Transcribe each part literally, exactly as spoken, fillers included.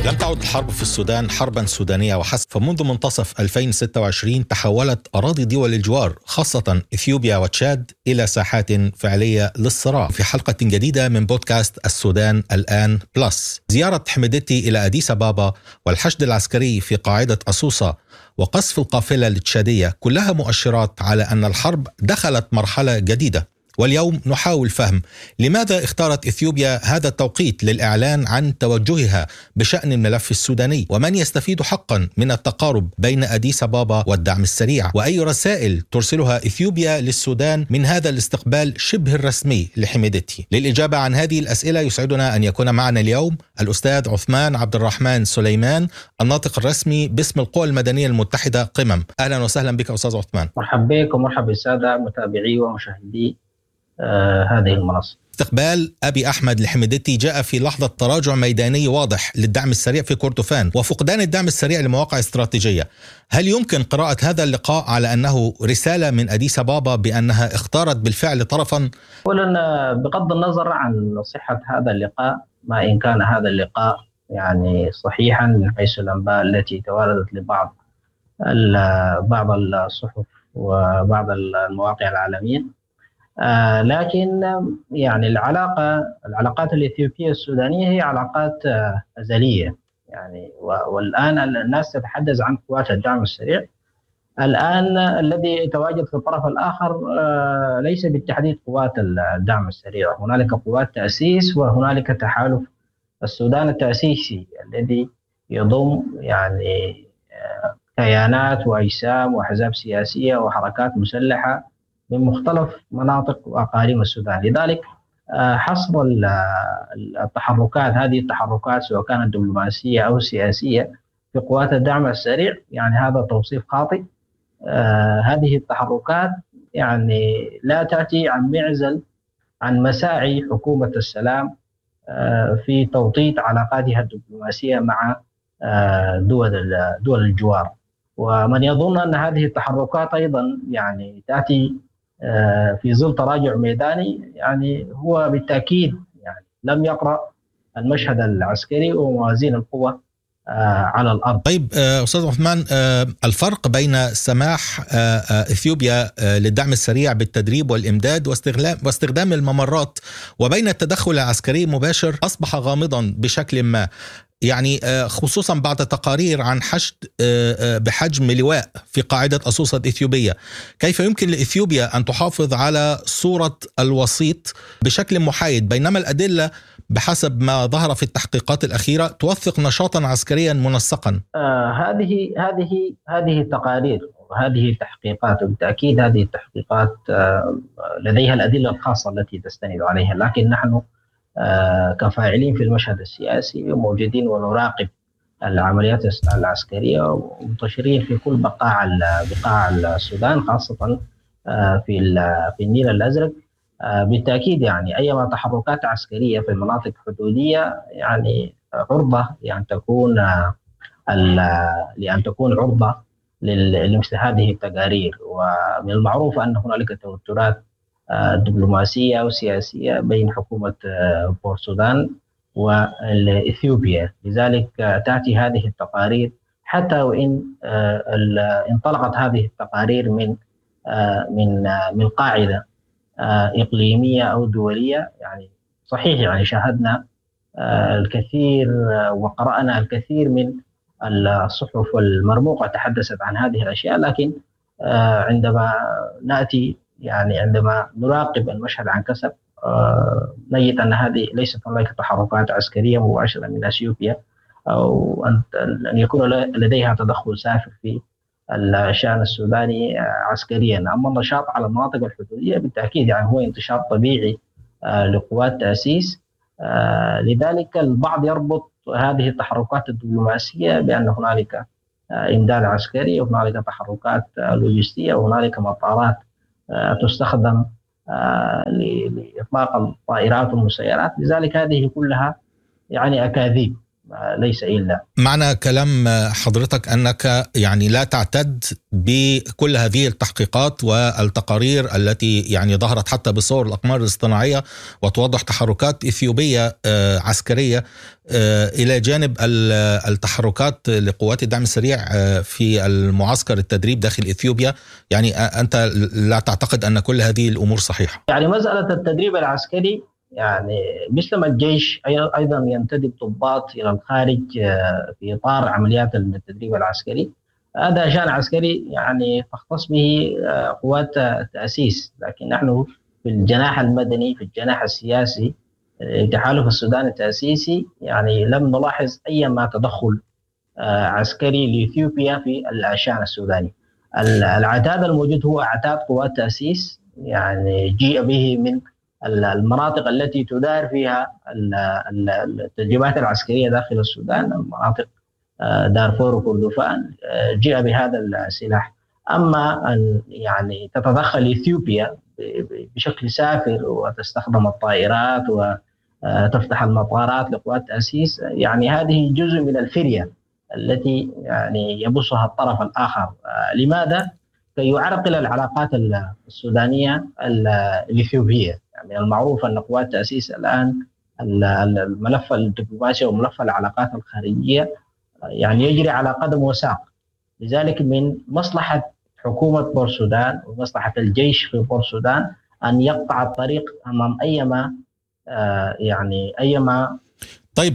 لم تعد الحرب في السودان حربا سودانية وحسب، فمنذ منتصف ألفين وستة وعشرين تحولت أراضي دول الجوار خاصة إثيوبيا وتشاد إلى ساحات فعلية للصراع. في حلقة جديدة من بودكاست السودان الآن بلس، زيارة حميدتي إلى أديس أبابا والحشد العسكري في قاعدة أسوسا وقصف القافلة التشادية كلها مؤشرات على أن الحرب دخلت مرحلة جديدة. واليوم نحاول فهم لماذا اختارت إثيوبيا هذا التوقيت للإعلان عن توجهها بشأن الملف السوداني، ومن يستفيد حقا من التقارب بين أديس أبابا والدعم السريع، وأي رسائل ترسلها إثيوبيا للسودان من هذا الاستقبال شبه الرسمي لحميدتي. للإجابة عن هذه الأسئلة يسعدنا أن يكون معنا اليوم الأستاذ عثمان عبد الرحمن سليمان، الناطق الرسمي باسم القوى المدنية المتحدة قمم. أهلا وسهلا بك أستاذ عثمان. مرحبا بك ومرحبا بالسادة متابعي ومشاهدي آه هذه المنصة. استقبال أبي أحمد لحميدتي جاء في لحظة تراجع ميداني واضح للدعم السريع في كردفان وفقدان الدعم السريع لمواقع استراتيجية. هل يمكن قراءة هذا اللقاء على أنه رسالة من أديس أبابا بأنها اختارت بالفعل طرفا؟ أولا، بغض النظر عن صحة هذا اللقاء، ما إن كان هذا اللقاء يعني صحيحا من حيث الأنباء التي تواردت لبعض بعض الصحف وبعض المواقع العالمية، آه لكن يعني العلاقة العلاقات الإثيوبية السودانية هي علاقات آه أزلية يعني، والآن الناس تتحدث عن قوات الدعم السريع. الآن الذي يتواجد في الطرف الآخر آه ليس بالتحديد قوات الدعم السريع، هنالك قوات تأسيس وهنالك تحالف السودان التأسيسي الذي يضم يعني آه كيانات وأجسام وأحزاب سياسية وحركات مسلحة من مختلف مناطق وأقاليم السودان. لذلك حصر التحركات هذه التحركات سواء كانت دبلوماسية أو سياسية في قوات الدعم السريع يعني هذا توصيف خاطئ. هذه التحركات يعني لا تأتي عن معزل عن مساعي حكومة السلام في توطيد علاقاتها الدبلوماسية مع دول دول الجوار. ومن يظن أن هذه التحركات أيضا يعني تأتي في ظل تراجع ميداني يعني هو بالتأكيد يعني لم يقرأ المشهد العسكري وموازين القوى على الأرض. طيب أستاذ عثمان، الفرق بين سماح إثيوبيا للدعم السريع بالتدريب والإمداد واستخدام الممرات وبين التدخل العسكري المباشر أصبح غامضا بشكل ما، يعني خصوصا بعد تقارير عن حشد بحجم لواء في قاعدة أسوسا الإثيوبية. كيف يمكن لإثيوبيا أن تحافظ على صورة الوسيط بشكل محايد بينما الأدلة بحسب ما ظهر في التحقيقات الأخيرة توثق نشاطا عسكريا منسقا؟ آه هذه هذه هذه التقارير وهذه التحقيقات، وبالتأكيد هذه التحقيقات آه لديها الأدلة الخاصة التي تستند عليها، لكن نحن آه كفاعلين في المشهد السياسي وموجودين ونراقب العمليات العسكرية ومنتشرين في كل بقاع بقاع السودان خاصة آه في في النيل الأزرق. آه بالتأكيد يعني أيما تحركات عسكرية في المناطق الحدودية يعني عرضة لأن تكون آه لأن تكون عرضة لمثل هذه التقارير. ومن المعروف أن هنالك توترات دبلوماسية وسياسية بين حكومة بور السودان وإثيوبيا، لذلك تأتي هذه التقارير حتى وإن انطلقت هذه التقارير من من من قاعدة إقليمية أو دولية. يعني صحيح يعني شاهدنا الكثير وقرأنا الكثير من الصحف المرموقة تحدثت عن هذه الأشياء، لكن عندما نأتي يعني عندما نراقب المشهد عن كثب نجد أن هذه ليست هناك تحركات عسكرية مباشرة من أثيوبيا أو أن يكون لديها تدخل سافر في الشأن السوداني عسكريا. أما النشاط على المناطق الحدودية بالتأكيد يعني هو انتشار طبيعي لقوات تأسيس. لذلك البعض يربط هذه التحركات الدبلوماسية بأن هنالك إمداد عسكري وهنالك تحركات لوجستية وهنالك مطارات تستخدم لإطلاق الطائرات والمسيرات. لذلك هذه كلها يعني أكاذيب. ليس إلا. معنى كلام حضرتك أنك يعني لا تعتد بكل هذه التحقيقات والتقارير التي يعني ظهرت حتى بصور الأقمار الاصطناعية وتوضح تحركات إثيوبية عسكرية إلى جانب التحركات لقوات الدعم السريع في المعسكر التدريب داخل إثيوبيا. يعني أنت لا تعتقد أن كل هذه الأمور صحيحة؟ يعني مسألة التدريب العسكري يعني مثل الجيش أيضا ينتدب ضباط إلى الخارج في إطار عمليات التدريب العسكري، هذا شأن عسكري يعني تختص به قوات التأسيس. لكن نحن في الجناح المدني، في الجناح السياسي، تحالف السودان التأسيسي، يعني لم نلاحظ أي ما تدخل عسكري لإثيوبيا في الشأن السوداني. العتاد الموجود هو عتاد قوات تأسيس، يعني جيء به من المناطق التي تدار فيها التدريبات العسكرية داخل السودان، المناطق دارفور وكردفان، جاء بهذا السلاح. أما أن يعني تتدخل إثيوبيا بشكل سافر وتستخدم الطائرات وتفتح المطارات لقوات تأسيس، يعني هذه جزء من الفرية التي يعني يبثها الطرف الآخر. لماذا؟ كي يعرقل العلاقات السودانية الإثيوبية. يعني المعروف أن قوات تأسيس الآن الملف الدبلوماسي وملف العلاقات الخارجية يعني يجري على قدم وساق. لذلك من مصلحة حكومة بورسودان ومصلحة الجيش في بورسودان أن يقطع الطريق أمام أيما يعني أيما طيب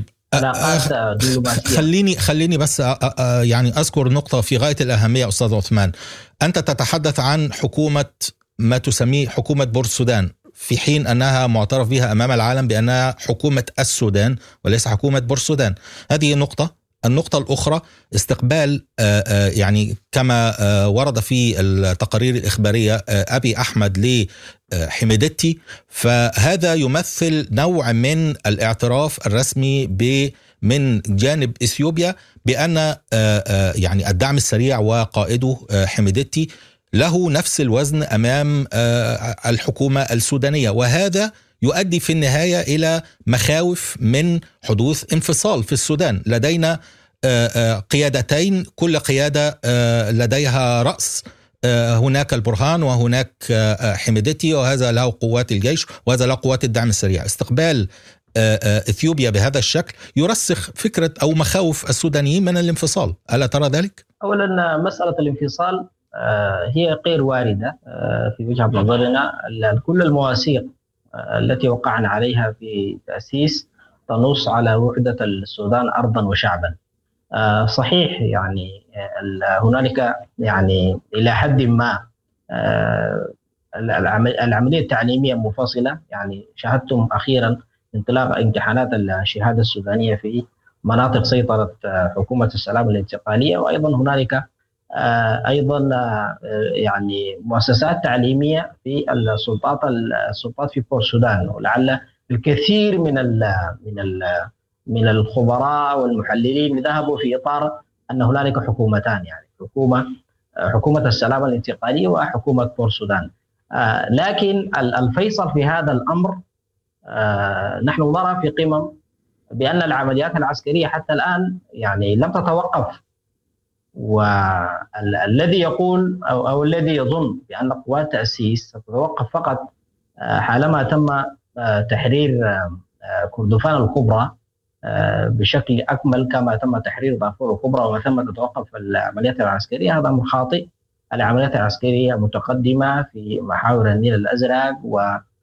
خليني خليني بس يعني أذكر نقطة في غاية الأهمية أستاذ عثمان. أنت تتحدث عن حكومة ما تسميه حكومة بورسودان، في حين أنها معترف بها أمام العالم بأنها حكومة السودان وليس حكومة بورسودان. هذه نقطة. النقطة الأخرى استقبال يعني كما ورد في التقارير الإخبارية أبي أحمد لحميدتي، فهذا يمثل نوع من الاعتراف الرسمي من جانب إثيوبيا بأن يعني الدعم السريع وقائده حميدتي له نفس الوزن أمام الحكومة السودانية، وهذا يؤدي في النهاية إلى مخاوف من حدوث انفصال في السودان. لدينا قيادتين، كل قيادة لديها رأس، هناك البرهان وهناك حميدتي، وهذا له قوات الجيش وهذا له قوات الدعم السريع. استقبال إثيوبيا بهذا الشكل يرسخ فكرة أو مخاوف السودانيين من الانفصال. ألا ترى ذلك؟ أولا مسألة الانفصال هي غير واردة في وجهة نظرنا. كل المواثيق التي وقعنا عليها في تأسيس تنص على وحدة السودان أرضا وشعبا. صحيح يعني هنالك يعني إلى حد ما العملية التعليمية منفصلة. يعني شاهدتم أخيرا انطلاق امتحانات الشهادة السودانية في مناطق سيطرة حكومة السلام الانتقالية، وأيضا هنالك أيضا يعني مؤسسات تعليمية في السلطات السلطات في بورسودان. ولعل الكثير من ال من ال من الخبراء والمحللين ذهبوا في إطار أن هنالك حكومتان، يعني حكومة حكومة السلام الانتقالية وحكومة بورسودان. لكن الفيصل في هذا الأمر نحن نرى في قمم بأن العمليات العسكرية حتى الآن يعني لم تتوقف، والذي يقول أو, أو الذي يظن بأن قوات تأسيس ستتوقف فقط حالما تم تحرير كردفان الكبرى بشكل أكمل كما تم تحرير دارفور الكبرى وما تم تتوقف العمليات العسكرية، هذا خاطئ. العمليات العسكرية متقدمة في محاور النيل الأزرق، و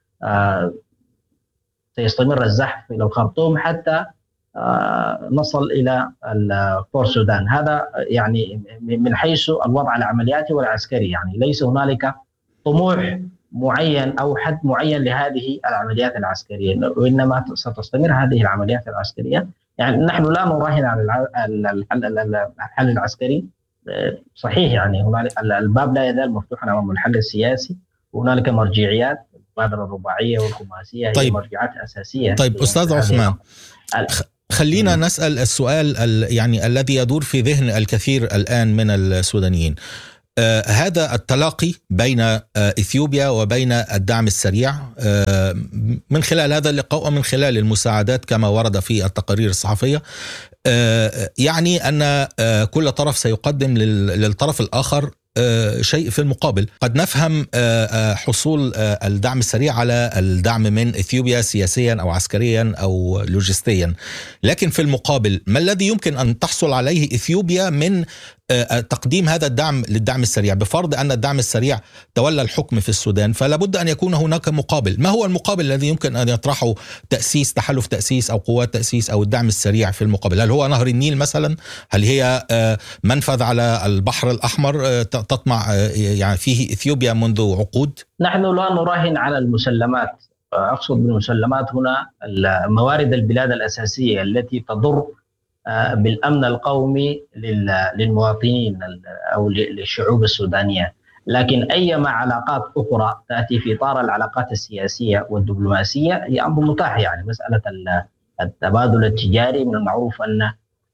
سيستمر الزحف إلى الخرطوم حتى نصل إلى بورسودان. هذا يعني من حيث الوضع العملياتي والعسكري، يعني ليس هنالك طموح معين أو حد معين لهذه العمليات العسكرية، وإنما ستستمر هذه العمليات العسكرية. يعني نحن لا نراهن على الحل العسكري. صحيح يعني هنالك الباب لا يزال مفتوحا أمام الحل السياسي، وهنالك مرجعيات المبادرة الرباعية والخماسية. طيب. هي مرجعات أساسية. طيب أستاذ عثمان، خلينا نسأل السؤال يعني الذي يدور في ذهن الكثير الآن من السودانيين. آه هذا التلاقي بين آه إثيوبيا وبين الدعم السريع آه من خلال هذا اللقاء ومن خلال المساعدات كما ورد في التقارير الصحفية، آه يعني أن آه كل طرف سيقدم للطرف الآخر شيء في المقابل. قد نفهم حصول الدعم السريع على الدعم من إثيوبيا سياسيا أو عسكريا أو لوجستيا، لكن في المقابل ما الذي يمكن أن تحصل عليه إثيوبيا من تقديم هذا الدعم للدعم السريع؟ بفرض أن الدعم السريع تولى الحكم في السودان، فلا بد أن يكون هناك مقابل. ما هو المقابل الذي يمكن أن يطرحه تأسيس تحالف تأسيس أو قوات تأسيس أو الدعم السريع في المقابل؟ هل هو نهر النيل مثلا؟ هل هي منفذ على البحر الأحمر تطمع يعني فيه إثيوبيا منذ عقود؟ نحن لا نراهن على المسلمات. أقصد بالمسلمات هنا موارد البلاد الأساسية التي تضر بالأمن القومي للمواطنين أو للشعوب السودانية، لكن أيما علاقات أخرى تأتي في إطار العلاقات السياسية والدبلوماسية هي أمر متاح. يعني مسألة التبادل التجاري من المعروف أن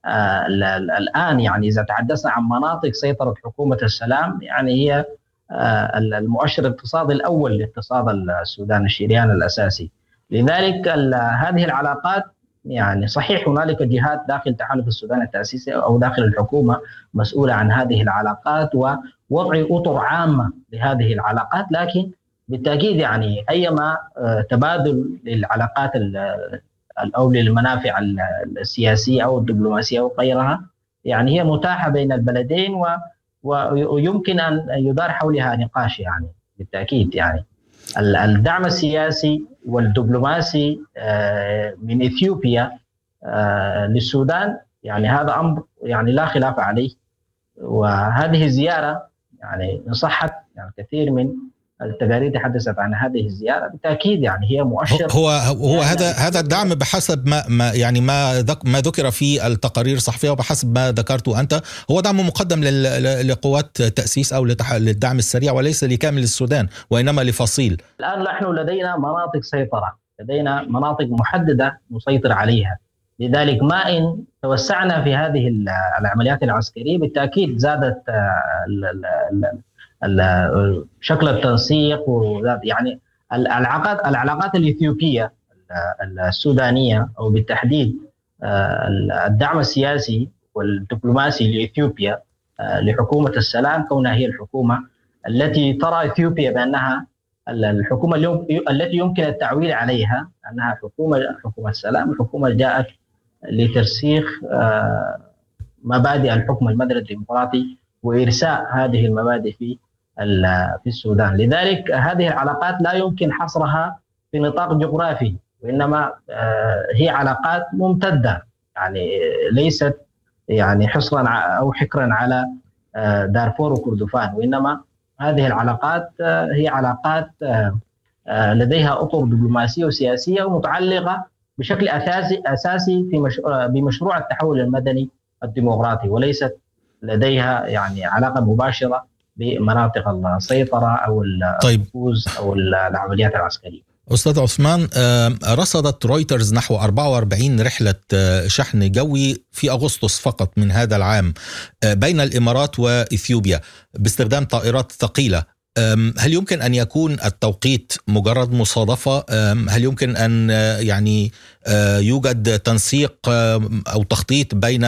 الآن يعني إذا تحدثنا عن مناطق سيطرة حكومة السلام يعني هي المؤشر الاقتصادي الأول لاقتصاد السودان، الشريان الأساسي. لذلك هذه العلاقات يعني صحيح هنالك جهات داخل تحالف السودان التأسيسي أو داخل الحكومة مسؤولة عن هذه العلاقات ووضع أطر عامة لهذه العلاقات، لكن بالتأكيد يعني أيما تبادل للعلاقات أو للمنافع السياسية أو الدبلوماسية أو غيرها يعني هي متاحة بين البلدين و ويمكن أن يدار حولها نقاش. يعني بالتأكيد يعني الدعم السياسي والدبلوماسي من إثيوبيا للسودان يعني هذا أمر يعني لا خلاف عليه، وهذه الزيارة يعني إن صحت يعني كثير من التقارير تحدثت عن هذه الزيارة بالتأكيد يعني هي مؤشر. هو هو يعني هذا هذا الدعم بحسب ما ما يعني ما ذك ما ذكر في التقارير الصحفية وبحسب ما ذكرته أنت هو دعم مقدم لقوات تأسيس أو للدعم السريع وليس لكامل السودان وإنما لفصيل. الآن نحن لدينا مناطق سيطرة، لدينا مناطق محددة نسيطر عليها، لذلك ما إن توسعنا في هذه العمليات العسكرية بالتأكيد زادت شكل التنسيق يعني العلاقات العلاقات الإثيوبية السودانية أو بالتحديد الدعم السياسي والدبلوماسي لإثيوبيا لحكومة السلام كونها هي الحكومة التي ترى إثيوبيا بأنها الحكومة التي يمكن التعويل عليها أنها حكومة حكومة السلام، حكومة جاءت لترسيخ مبادئ الحكم المدني الديمقراطي وإرساء هذه المبادئ في في السودان. لذلك هذه العلاقات لا يمكن حصرها في نطاق جغرافي، وإنما هي علاقات ممتدة يعني ليست يعني حصرا أو حكرا على دارفور وكردفان، وإنما هذه العلاقات هي علاقات لديها أطر دبلوماسية وسياسية ومتعلقة بشكل أساسي أساسي في مشروع بمشروع التحول المدني الديمقراطي، وليست لديها يعني علاقة مباشرة بمناطق السيطرة أو النفوذ أو العمليات العسكرية. أستاذ عثمان، رصدت رويترز نحو أربعة وأربعين رحلة شحن جوي في أغسطس فقط من هذا العام بين الإمارات وإثيوبيا باستخدام طائرات ثقيلة. هل يمكن أن يكون التوقيت مجرد مصادفة؟ هل يمكن أن يعني يوجد تنسيق أو تخطيط بين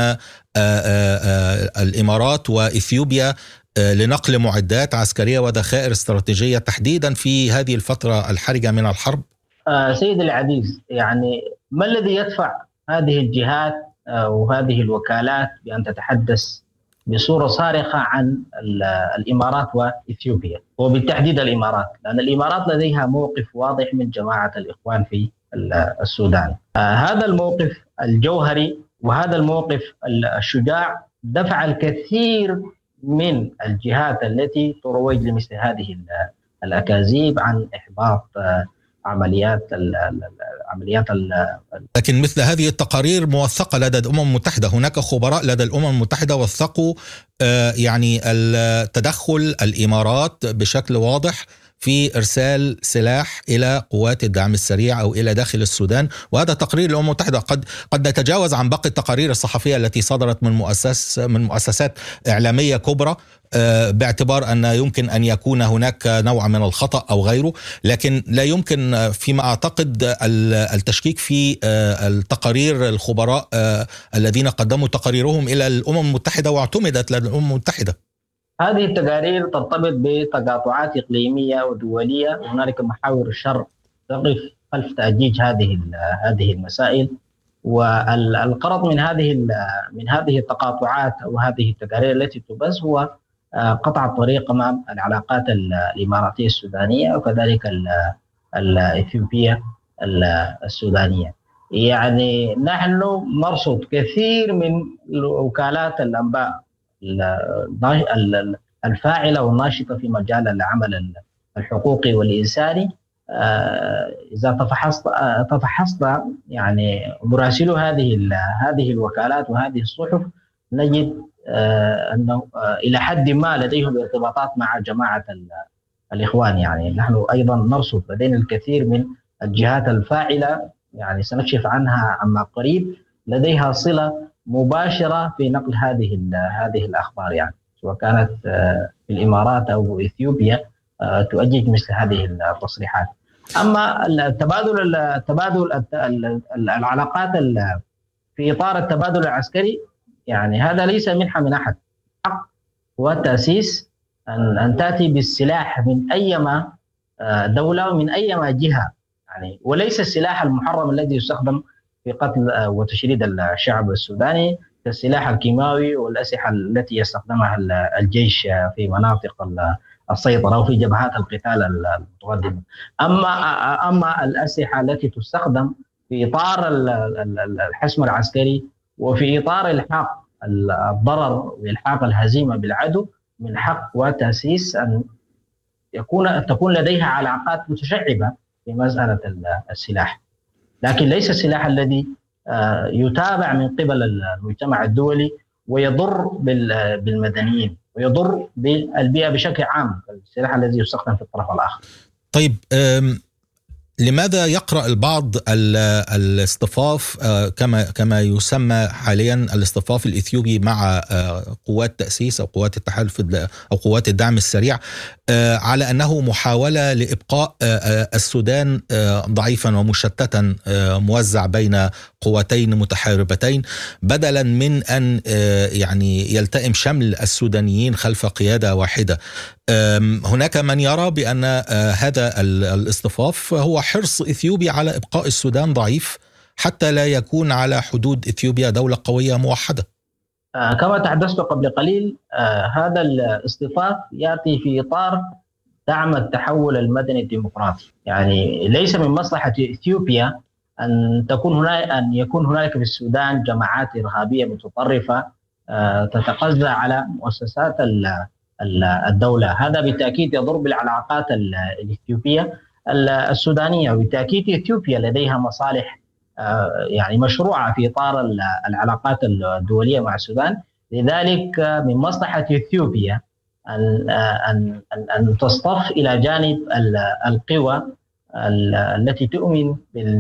الإمارات وإثيوبيا لنقل معدات عسكرية وذخائر استراتيجية تحديدا في هذه الفترة الحرجة من الحرب؟ سيد العزيز، يعني ما الذي يدفع هذه الجهات وهذه الوكالات بأن تتحدث بصورة صارخة عن الإمارات وإثيوبيا وبالتحديد الإمارات؟ لأن الإمارات لديها موقف واضح من جماعة الإخوان في السودان. هذا الموقف الجوهري وهذا الموقف الشجاع دفع الكثير من الجهات التي تروج لمثل هذه الأكاذيب عن إحباط عمليات عمليات لكن مثل هذه التقارير موثقة لدى الأمم المتحدة. هناك خبراء لدى الأمم المتحدة وثقوا يعني التدخل الإمارات بشكل واضح في إرسال سلاح إلى قوات الدعم السريع أو إلى داخل السودان. وهذا تقرير الأمم المتحدة. قد قد نتجاوز عن باقي التقارير الصحفية التي صدرت من مؤسس من مؤسسات إعلامية كبرى باعتبار أن يمكن أن يكون هناك نوع من الخطأ أو غيره، لكن لا يمكن فيما أعتقد التشكيك في التقارير الخبراء الذين قدموا تقاريرهم إلى الأمم المتحدة واعتمدت لدى الأمم المتحدة. هذه التقارير ترتبط بتقاطعات إقليمية ودولية، وهنالك محاور شر تقف خلف تأجيج هذه هذه المسائل. والغرض من هذه من هذه التقاطعات أو هذه التقارير التي تبث هو قطع الطريق أمام العلاقات الإماراتية السودانية وكذلك الإثيوبية السودانية. يعني نحن نرصد كثير من وكالات الأنباء الفاعلة والناشطة في مجال العمل الحقوقي والإنساني. إذا تفحصت تفحصت يعني مراسلو هذه هذه الوكالات وهذه الصحف، نجد أنه إلى حد ما لديهم ارتباطات مع جماعة الإخوان. يعني نحن أيضا نرصد لدينا الكثير من الجهات الفاعلة، يعني سنكشف عنها عما قريب، لديها صلة مباشرة في نقل هذه هذه الأخبار، يعني سواء كانت في الإمارات أو إثيوبيا تؤجج مثل هذه التصريحات. أما التبادل التبادل العلاقات في إطار التبادل العسكري، يعني هذا ليس منحة من أحد، حق وتأسيس أن أن تأتي بالسلاح من أيما دولة ومن أيما جهة، يعني وليس السلاح المحرم الذي يستخدم في قتل وتشريد الشعب السوداني كالسلاح الكيماوي والأسلحة التي يستخدمها الجيش في مناطق السيطرة وفي جبهات القتال المتقدمة. أما أما الأسلحة التي تستخدم في إطار الحسم العسكري وفي إطار إلحاق الضرر وإلحاق الهزيمة بالعدو، من حق وتأسيس أن يكون تكون لديها علاقات متشعبة في مسألة السلاح، لكن ليس السلاح الذي يتابع من قبل المجتمع الدولي ويضر بالمدنيين ويضر بالبيئة بشكل عام، السلاح الذي يستخدم في الطرف الآخر. طيب، لماذا يقرأ البعض الاصطفاف كما كما يسمى حاليا الاصطفاف الإثيوبي مع قوات تأسيس أو قوات التحالف أو قوات الدعم السريع على أنه محاولة لإبقاء السودان ضعيفا ومشتتا موزع بين قوتين متحاربتين، بدلا من أن يعني يلتئم شمل السودانيين خلف قيادة واحدة؟ هناك من يرى بأن هذا الاصطفاف هو حرص إثيوبيا على إبقاء السودان ضعيف حتى لا يكون على حدود إثيوبيا دولة قوية موحدة. كما تحدثت قبل قليل، هذا الاصطفاف يأتي في إطار دعم التحول المدني الديمقراطي. يعني ليس من مصلحة إثيوبيا أن تكون هناك أن يكون هناك في السودان جماعات إرهابية متطرفة تتقضى على مؤسسات الدولة. هذا بالتأكيد يضر بالعلاقات الإثيوبية السودانية، وبالتأكيد إثيوبيا لديها مصالح يعني مشروعة في إطار العلاقات الدولية مع السودان. لذلك من مصلحة إثيوبيا أن أن أن تصطف إلى جانب القوى التي تؤمن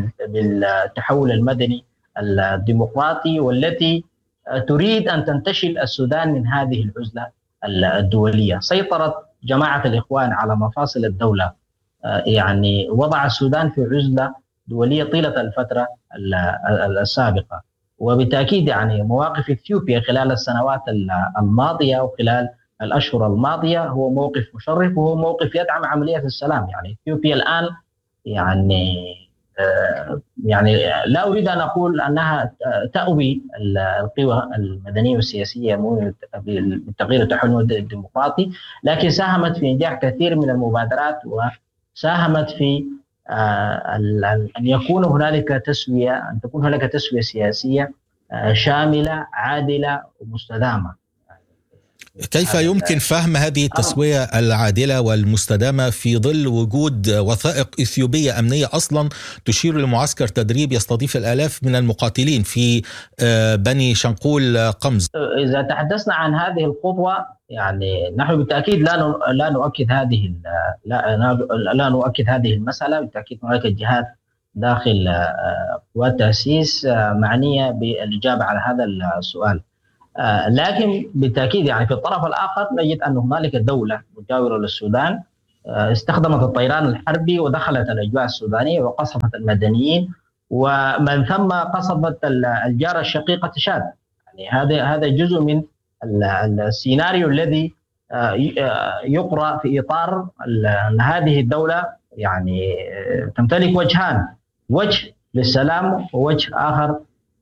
بالتحول المدني الديمقراطي والتي تريد أن تنتشل السودان من هذه العزلة الدولية. سيطرت جماعة الإخوان على مفاصل الدولة، يعني وضع السودان في عزلة دولية طيلة الفترة السابقة، وبالتأكيد يعني مواقف إثيوبيا خلال السنوات الماضية وخلال الأشهر الماضية هو موقف مشرف وهو موقف يدعم عملية السلام. يعني إثيوبيا الآن يعني يعني لا أريد أن أقول أنها تأوي القوى المدنية والسياسية بالتغيير التحول الديمقراطي، لكن ساهمت في إنجاح كثير من المبادرات وساهمت في أن يكون هنالك تسوية أن تكون هنالك تسوية سياسية شاملة عادلة ومستدامة. كيف يمكن فهم هذه التسوية العادلة والمستدامة في ظل وجود وثائق إثيوبية أمنية أصلا تشير لمعسكر تدريب يستضيف الآلاف من المقاتلين في بني شنقول قمز؟ إذا تحدثنا عن هذه الخطوة يعني نحن بالتأكيد لا لا نؤكد هذه لا لا نؤكد هذه المسألة. بالتأكيد هناك جهات داخل قوات تأسيس معنية بالإجابة على هذا السؤال، لكن بالتأكيد يعني في الطرف الآخر نجد أن هنالك دولة مجاورة للسودان استخدمت الطيران الحربي ودخلت الأجواء السودانية وقصفت المدنيين، ومن ثم قصفت الجارة الشقيقة تشاد. يعني هذا هذا جزء من السيناريو الذي يقرأ في إطار أن هذه الدولة يعني تمتلك وجهان، وجه للسلام ووجه آخر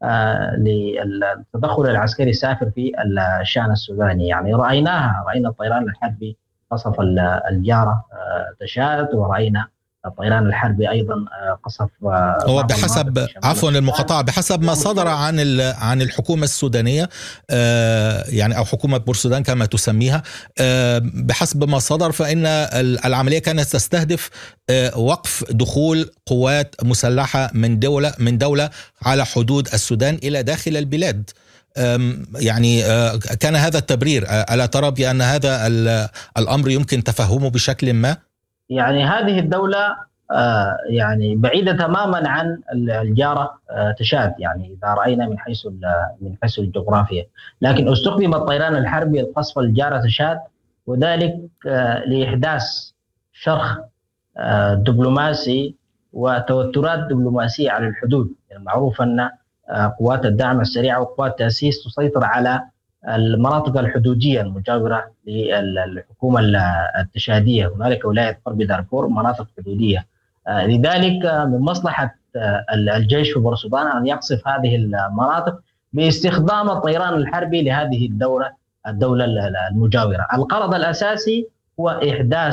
للتدخل العسكري السافر في الشأن السوداني. يعني رأيناها، رأينا الطيران الحربي قصف الجارة تشاد، ورأينا الطيران الحربي أيضا قصف. هو بحسب عفوا المقاطعة، بحسب ما صدر عن عن الحكومة السودانية يعني أو حكومة بورسودان كما تسميها، بحسب ما صدر فإن العملية كانت تستهدف وقف دخول قوات مسلحة من دولة من دولة على حدود السودان إلى داخل البلاد. يعني كان هذا التبرير. ألا ترى بأن هذا الأمر يمكن تفهمه بشكل ما؟ يعني هذه الدولة يعني بعيدة تماما عن الجارة تشاد، يعني إذا رأينا من حيث من حيث الجغرافيا، لكن استخدم الطيران الحربي لقصف الجارة تشاد، وذلك لإحداث شرخ دبلوماسي وتوترات دبلوماسية على الحدود. المعروف أن قوات الدعم السريع وقوات تأسيس تسيطر على المناطق الحدودية المجاورة للحكومة التشادية. هنالك ولاية غرب دارفور مناطق حدودية، لذلك من مصلحة الجيش في بورسودان أن يقصف هذه المناطق باستخدام الطيران الحربي لهذه الدولة الدولة المجاورة. الغرض الأساسي هو إحداث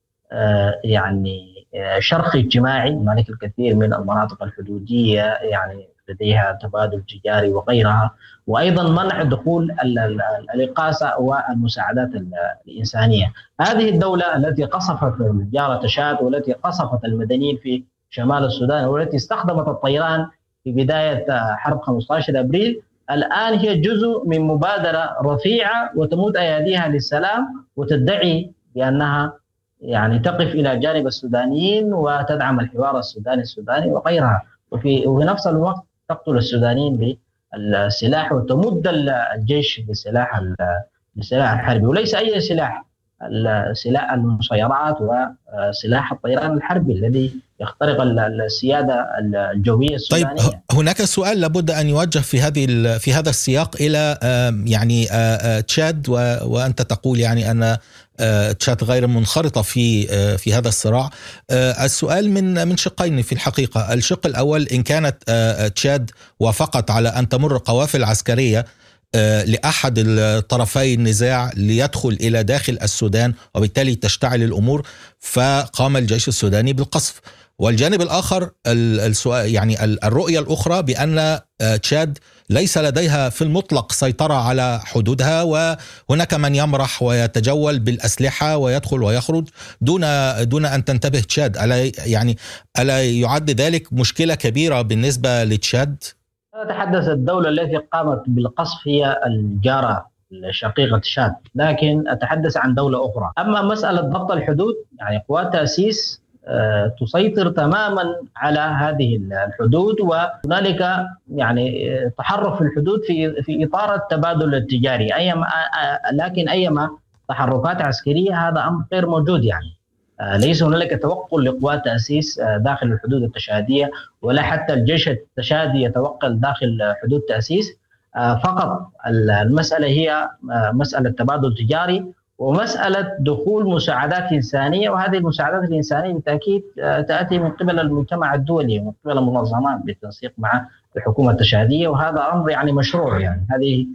يعني شرخ اجتماعي. هنالك الكثير من المناطق الحدودية يعني لديها تبادل تجاري وغيرها، وأيضا منع دخول الإغاثة والمساعدات الإنسانية. هذه الدولة التي قصفت الجارة تشاد والتي قصفت المدنيين في شمال السودان والتي استخدمت الطيران في بداية حرب خمسة عشر أبريل، الآن هي جزء من مبادرة رفيعة وتمد أيديها للسلام وتدعي بأنها يعني تقف إلى جانب السودانيين وتدعم الحوار السوداني السوداني وغيرها، وفي وفي نفس الوقت تقتل السودانيين بالسلاح وتمد الجيش بالسلاح بالسلاح الحربي، وليس أي سلاح، سلاح المسيرات وسلاح الطيران الحربي الذي يخترق السيادة الجوية السودانية. طيب هناك سؤال لابد أن يوجه في هذه في هذا السياق إلى يعني تشاد، وأنت تقول يعني أن تشاد غير منخرطة في في هذا الصراع. السؤال من من شقين في الحقيقة. الشق الأول، إن كانت تشاد وافقت على أن تمر قوافل عسكرية لأحد الطرفي النزاع ليدخل إلى داخل السودان وبالتالي تشتعل الأمور، فقام الجيش السوداني بالقصف. والجانب الآخر السؤال يعني الرؤية الأخرى بأن تشاد ليس لديها في المطلق سيطرة على حدودها، وهناك من يمرح ويتجول بالأسلحة ويدخل ويخرج دون دون أن تنتبه تشاد. ألا يعني ألا يعد ذلك مشكلة كبيرة بالنسبة لتشاد؟ أتحدث الدولة التي قامت بالقصف هي الجارة الشقيقة تشاد، لكن أتحدث عن دولة أخرى. أما مسألة ضبط الحدود، يعني قوات تأسيس تسيطر تماما على هذه الحدود، وهنالك يعني تحرك في الحدود في في إطار التبادل التجاري، أيما لكن أيما تحركات عسكرية هذا أمر غير موجود. يعني ليس هنالك توقل لقوات تأسيس داخل الحدود التشادية، ولا حتى الجيش التشادي يتوقل داخل حدود تأسيس. فقط المسألة هي مسألة تبادل تجاري ومسألة دخول مساعدات إنسانية، وهذه المساعدات الإنسانية بالتأكيد تأتي من قبل المجتمع الدولي ومن قبل المنظمات بالتنسيق مع الحكومة التشادية، وهذا أمر يعني مشروع. يعني هذه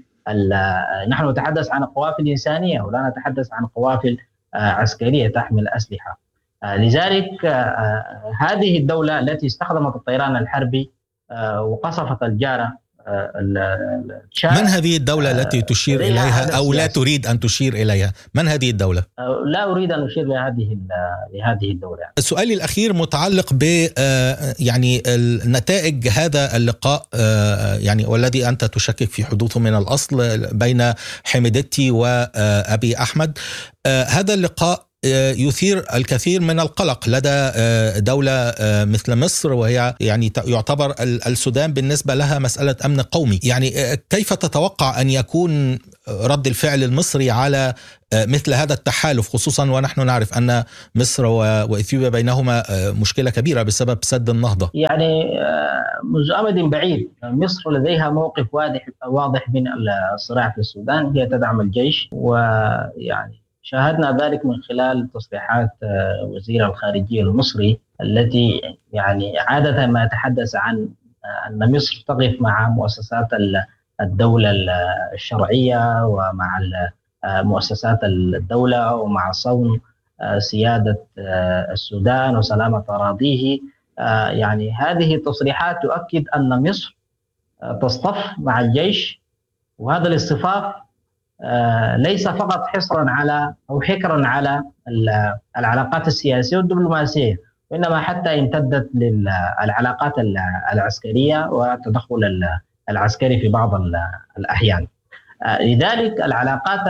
نحن نتحدث عن قوافل إنسانية ولا نتحدث عن قوافل عسكرية تحمل أسلحة. لذلك هذه الدولة التي استخدمت الطيران الحربي وقصفت الجارة تشاد. من هذه الدولة التي تشير إليها أو لا تريد أن تشير إليها؟ من هذه الدولة؟ لا أريد أن أشير لهذه لهذه الدولة. السؤال الأخير متعلق ب يعني النتائج هذا اللقاء، يعني والذي أنت تشكك في حدوثه من الأصل، بين حميدتي وأبي أحمد. هذا اللقاء يثير الكثير من القلق لدى دولة مثل مصر، وهي يعني يعتبر السودان بالنسبة لها مسألة أمن قومي. يعني كيف تتوقع أن يكون رد الفعل المصري على مثل هذا التحالف، خصوصا ونحن نعرف أن مصر وإثيوبيا بينهما مشكلة كبيرة بسبب سد النهضة؟ يعني منذ أمد بعيد مصر لديها موقف واضح واضح من الصراع في السودان، هي تدعم الجيش، ويعني شاهدنا ذلك من خلال تصريحات وزير الخارجية المصري التي يعني عادة ما يتحدث عن أن مصر تقف مع مؤسسات الدولة الشرعية ومع مؤسسات الدولة ومع صون سيادة السودان وسلامة أراضيه. يعني هذه التصريحات تؤكد أن مصر تصطف مع الجيش، وهذا الاصطفاف ليس فقط حصرا على أو حكرا على العلاقات السياسية والدبلوماسية، وإنما حتى امتدت للعلاقات العسكرية والتدخل العسكري في بعض الأحيان. لذلك العلاقات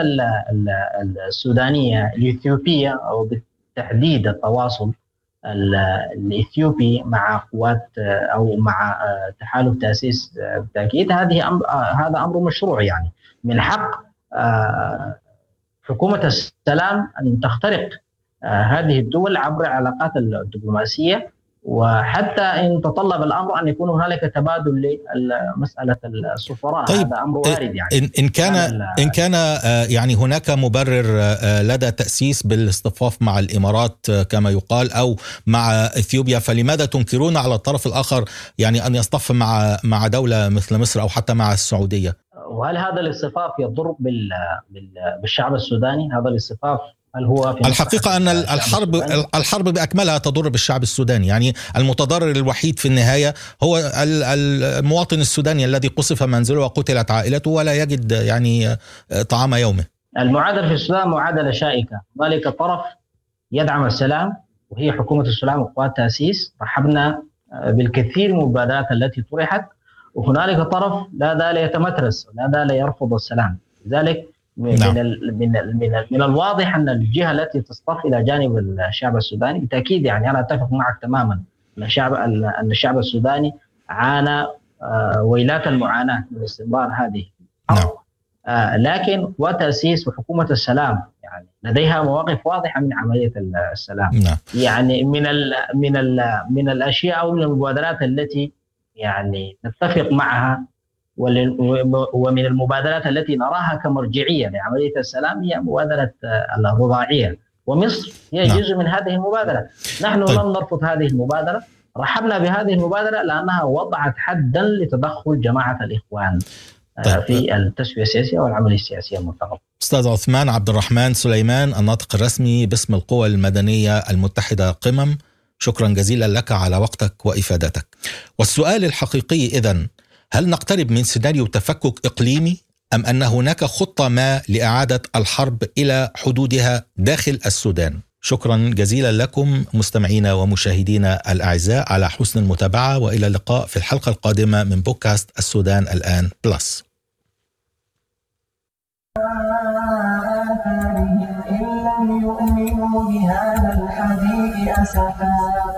السودانية الإثيوبية، أو بالتحديد التواصل الإثيوبي مع قوات أو مع تحالف تأسيس بالتأكيد، هذه أمر هذا أمر مشروع. يعني من حق حكومة السلام أن تخترق هذه الدول عبر العلاقات الدبلوماسية، وحتى إن تطلب الأمر أن يكون هنالك تبادل لمسألة السفراء. طيب، هذا أمر وارد. يعني إن كان إن كان يعني هناك مبرر لدى تأسيس بالاصطفاف مع الإمارات كما يقال أو مع إثيوبيا، فلماذا تنكرون على الطرف الآخر يعني أن يصطف مع مع دولة مثل مصر أو حتى مع السعودية؟ وهل هذا الاصطفاف يضر بالشعب السوداني؟ هذا الاصطفاف هل هو في الحقيقة أن الحرب الحرب بأكملها تضر بالشعب السوداني. يعني المتضرر الوحيد في النهاية هو المواطن السوداني الذي قصف منزله وقتلت عائلته ولا يجد يعني طعام يومه. المعادلة في السودان معادلة شائكة. هنالك طرف يدعم السلام وهي حكومة السلام وقوات تأسيس، رحبنا بالكثير من المبادرات التي طرحت، وهنالك طرف لا زال يتمترس ولا زال يرفض السلام. لذلك من نعم. من من من الواضح ان الجهه التي تصطف الى جانب الشعب السوداني بالتاكيد، يعني انا اتفق معك تماما ان الشعب ان الشعب السوداني عانى ويلات المعاناه من استمرار هذه نعم. لكن وتاسيس وحكومه السلام يعني لديها مواقف واضحه من عمليه السلام. نعم. يعني من ال من ال من الاشياء او من المبادرات التي يعني نتفق معها ومن المبادرات التي نراها كمرجعية لعملية السلام هي مبادرة الرضاعية، ومصر هي نعم. جزء من هذه المبادرة. نحن طيب. لم نرفض هذه المبادرة، رحبنا بهذه المبادرة لأنها وضعت حدا لتدخل جماعة الإخوان طيب. في التسوية السياسية والعملية السياسية المرتقبة. أستاذ عثمان عبد الرحمن سليمان، الناطق الرسمي باسم القوى المدنية المتحدة قمم، شكرا جزيلا لك على وقتك وإفادتك. والسؤال الحقيقي إذن، هل نقترب من سيناريو تفكك إقليمي أم أن هناك خطة ما لإعادة الحرب إلى حدودها داخل السودان؟ شكرا جزيلا لكم مستمعينا ومشاهدينا الأعزاء على حسن المتابعة، وإلى اللقاء في الحلقة القادمة من بودكاست السودان الآن بلس. إن لم يؤمنوا بهذا الحديث أسفا